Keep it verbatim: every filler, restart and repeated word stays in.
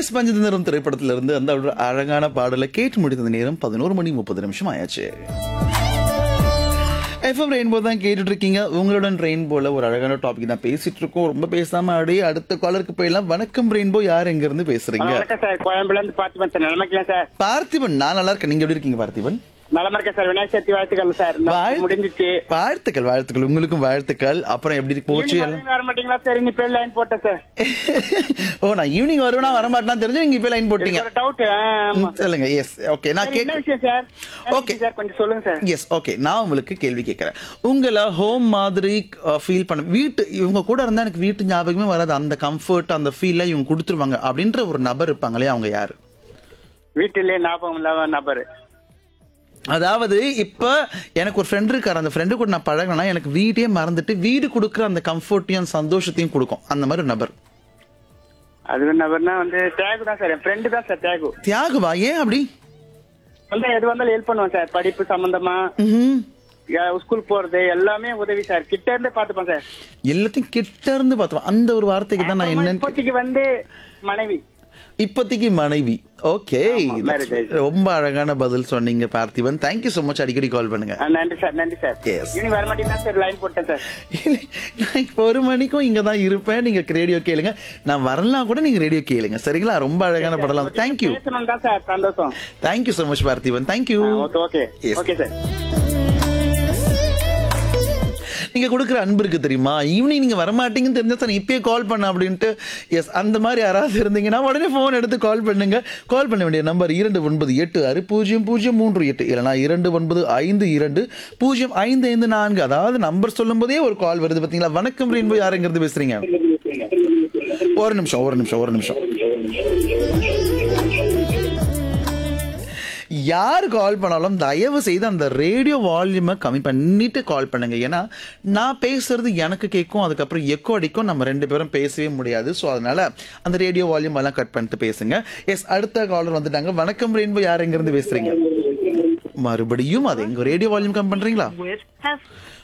S Panchathanthiram திரைப்படத்திலிருந்து அந்த ஒரு அழகான பாடலை கேட்டு முடித்த நேரம் பதினோரு மணி முப்பது நிமிஷம் ஆயாச்சு. எஃப்எம் ரெயின்போ தான் கேட்டுட்டு இருக்கீங்க. உங்களுடன் ரெயின்போல ஒரு அழகான டாபிக் தான் பேசிட்டு இருக்கோம். ரொம்ப பேசாம அப்படியே அடுத்த காலருக்கு போயிடலாம். வணக்கம் ரெயின்போ, யார் எங்க இருந்து பேசுறீங்க? கோயம்புல இருந்து பார்த்திபன் சார். நல்லா இருக்கீங்களா சார்? பார்த்திபன், நான் நல்லா இருக்கேன். நீங்க எப்படி இருக்கீங்க பார்த்திபன்? நல்லா இருக்கேன் சார். விநாயகர் சதுர்த்தி வாழ்த்துக்கள் சார். முடிஞ்சிச்சு. வாழ்த்துக்கள் வாழ்த்துக்கள் உங்களுக்கும் வாழ்த்துக்கள். அப்புறம் எப்படி போச்சு? வர மாட்டீங்களா சார்? இன்னி பேர் லைன் போட்டேன் சார். ஓ, நான் ஈவினிங் வருவேனா வரமாட்டேன்னு தெரிஞ்சு நீங்க இப்ப லைன் போட்டீங்க. டவுட் சொல்லுங்க. எஸ் ஓகே, நான் என்ன விஷயம் சார்? ஓகே சார், கொஞ்சம் சொல்லுங்க சார். எஸ் ஓகே, நான் உங்களுக்கு கேள்வி கேட்கறேன். உங்களை ஹோம் மாதிரி ஃபீல் பண்ண, வீட்டு இவங்க கூட இருந்தா எனக்கு வீட்டு ஞாபகமே வராது, அந்த கம்ஃபர்ட் அந்த ஃபீல்ல இவங்க கொடுத்துருவாங்க அப்படின்ற ஒரு நபர் இருப்பாங்களே, அவங்க யாரு? வீட்டிலே ஞாபகம் இல்லாத நபர். அதாவது இப்ப எனக்கு ஒரு ஃப்ரெண்ட் இருக்காரு, அந்த ஃப்ரெண்டு கூட நான் பழகினா எனக்கு வீட்டையே மறந்துட்டு வீடு கொடுக்குற அந்த கம்ஃபர்ட்டையும் சந்தோஷத்தையும் கொடுக்கும், அந்த மாதிரி நபர். அது நபர்னா வந்து தியாகு தான் சார். என் ஃப்ரெண்டு தான் சார் தியாகு. தியாகுவா? ஏன் அப்படி? வந்து எது வந்தாலும் ஹெல்ப் பண்ணுவேன் சார். படிப்பு சம்பந்தமா, ஸ்கூல் போறது எல்லாமே உதவி சார். கிட்ட இருந்து பாத்துப்பேன் சார். எல்லாத்தையும் கிட்ட இருந்து பாத்துப்பேன். அந்த ஒரு வார்த்தைக்கு தான் நான் என்ன, இப்போதைக்கு வந்து மனைவி. இப்போதைக்கு மனைவி. ஓகே, ரொம்ப அழகான பதில் சொன்னீங்க பார்த்திபன். Thank you so much. அடிக்கடி கால் பண்ணுங்க. நன்றி சார். நன்றி சார். இனி வர மாட்டீங்கன்னா சார் லைன் போட்டேன் சார். நான் இப்போ ஒரு மணிக்கும் இங்க தான் இருப்பேன். நீங்க ரேடியோ கேளுங்க. நான் வரலாம் கூட நீங்க ரேடியோ கேளுங்க. சரிங்களா? ரொம்ப அழகான படலாம். தேங்க்யூ. சார் சந்தோஷம். Thank you so much Parthiban. Thank you. Okay okay sir. நீங்க கொடுக்குற அன்பு இருக்கு தெரியுமா? ஈவினிங் நீங்க வரமாட்டீங்கன்னு தெரிஞ்சா சார் இப்பயே கால் பண்ண அப்படின்ட்டு. எஸ், அந்த மாதிரி யாராவது இருந்தீங்கன்னா உடனே போன் எடுத்து கால் பண்ணுங்க. கால் பண்ண வேண்டிய நம்பர் இரண்டு ஒன்பது எட்டு ஆறு பூஜ்ஜியம் பூஜ்ஜியம் மூன்று எட்டு இல்லைனா இரண்டு ஒன்பது ஐந்து இரண்டு பூஜ்ஜியம் ஐந்து ஐந்து நான்கு. அதாவது நம்பர் சொல்லும் போதே ஒரு கால் வருது பாத்தீங்களா? வணக்கம் ரெயின்போ, யாருங்கிறது பேசுறீங்க? ஒரு நிமிஷம் ஒரு நிமிஷம் ஒரு நிமிஷம் யார் கால் பண்ணாலும் தயவு செய்து அந்த ரேடியோ வால்யூமை கம்மி பண்ணிட்டு கால் பண்ணுங்க. ஏன்னா நான் பேசுறது எனக்கு கேட்கும், அதுக்கப்புறம் எக்கோ அடிக்கும், நம்ம ரெண்டு பேரும் பேசவே முடியாது. ஸோ அதனால அந்த ரேடியோ வால்யூம் எல்லாம் கட் பண்ணிட்டு பேசுங்க. எஸ், அடுத்த காலர் வந்துட்டாங்க. வணக்கம் ரெயின்போ, யார் எங்க இருந்து பேசுறீங்க? மறுபடியும் அது எங்க ரேடியோ வால்யூம் கம் பண்றீங்களா?